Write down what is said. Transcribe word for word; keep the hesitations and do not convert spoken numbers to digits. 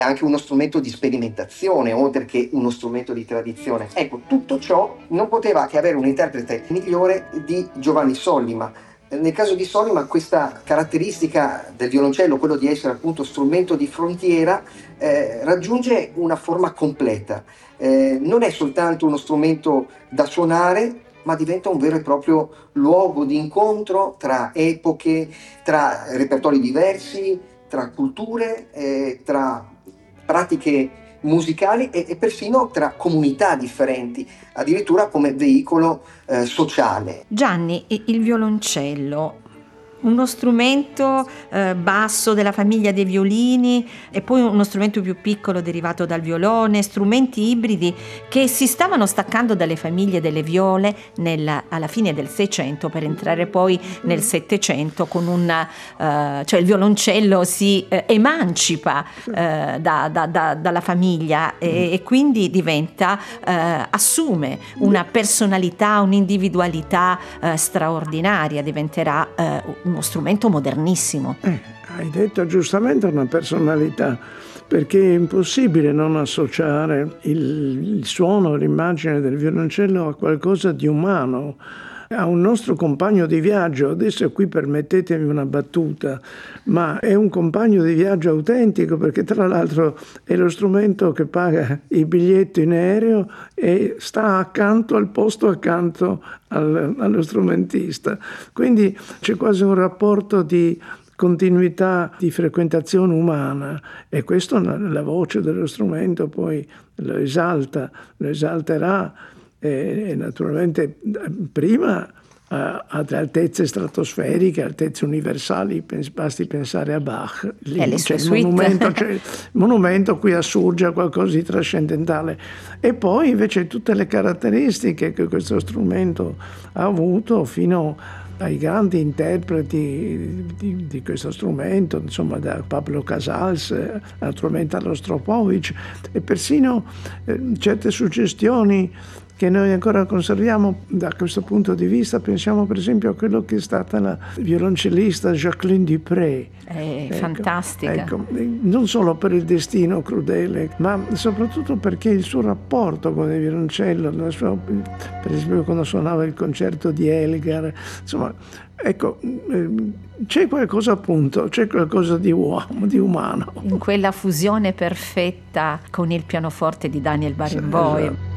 anche uno strumento di sperimentazione, oltre che uno strumento di tradizione. Ecco, tutto ciò non poteva che avere un interprete migliore di Giovanni Sollima. Nel caso di Sollima questa caratteristica del violoncello, quello di essere appunto strumento di frontiera, eh, raggiunge una forma completa. Eh, non è soltanto uno strumento da suonare, ma diventa un vero e proprio luogo di incontro tra epoche, tra repertori diversi, tra culture, eh, tra pratiche musicali e, e persino tra comunità differenti, addirittura come veicolo eh, sociale. Gianni, il violoncello, uno strumento eh, basso della famiglia dei violini e poi uno strumento più piccolo derivato dal violone, strumenti ibridi che si stavano staccando dalle famiglie delle viole nella, alla fine del Seicento per entrare poi nel Settecento con un, eh, cioè il violoncello si eh, emancipa eh, da, da, da, dalla famiglia e, e quindi diventa, eh, assume una personalità, un'individualità eh, straordinaria, diventerà eh, uno strumento modernissimo. Eh, hai detto giustamente una personalità, perché è impossibile non associare il, il suono, l'immagine del violoncello a qualcosa di umano, a un nostro compagno di viaggio. Adesso qui permettetemi una battuta, ma è un compagno di viaggio autentico, perché tra l'altro è lo strumento che paga il biglietto in aereo e sta accanto al posto accanto al, allo strumentista. Quindi c'è quasi un rapporto di continuità di frequentazione umana, e questo la voce dello strumento poi lo esalta, lo esalterà. E naturalmente prima ad altezze stratosferiche, altezze universali, basti pensare a Bach. Lì e le c'è sue il suite. monumento, c'è il monumento qui assurge a qualcosa di trascendentale. E poi invece tutte le caratteristiche che questo strumento ha avuto fino ai grandi interpreti di, di questo strumento, insomma da Pablo Casals, naturalmente allo Rostropovich, e persino eh, certe suggestioni che noi ancora conserviamo da questo punto di vista. Pensiamo per esempio a quello che è stata la violoncellista Jacqueline Dupré. È ecco, fantastica. Ecco, non solo per il destino crudele, ma soprattutto perché il suo rapporto con il violoncello, la sua, per esempio quando suonava il concerto di Elgar, insomma, ecco, c'è qualcosa appunto, c'è qualcosa di uomo, di umano. In quella fusione perfetta con il pianoforte di Daniel Barenboim. Esatto.